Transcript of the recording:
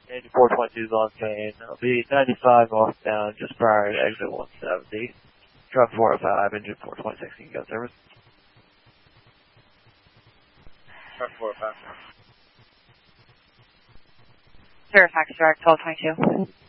8422 Long Main. I'll be 95 northbound just prior to exit 170. Truck 405, engine 426, you can go service. Truck 405. Fairfax Direct 1222.